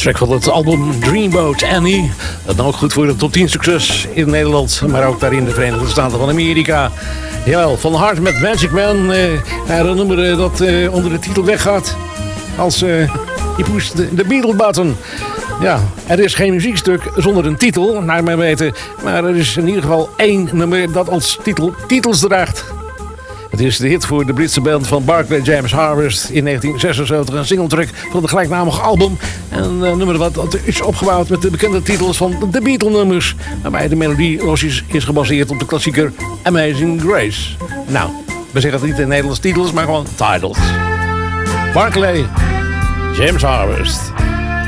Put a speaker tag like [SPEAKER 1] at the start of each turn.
[SPEAKER 1] track van het album Dreamboat Annie. Dat nou ook goed voor de top 10 succes in Nederland, maar ook daar in de Verenigde Staten van Amerika. Jawel, van hart met Magic Man. Naar een nummer dat onder de titel weggaat. Als je pusht de Beatle button. Ja, er is geen muziekstuk zonder een titel, naar mijn weten. Maar er is in ieder geval één nummer dat als titel titels draagt. Het is de hit voor de Britse band van Barclay James Harvest in 1976. Een singletrack van het gelijknamige album. Een nummer wat is opgebouwd met de bekende titels van de Beatle-nummers. Waarbij de melodie losjes is gebaseerd op de klassieker Amazing Grace. Nou, we zeggen het niet in Nederlands titels, maar gewoon titles. Barclay James Harvest.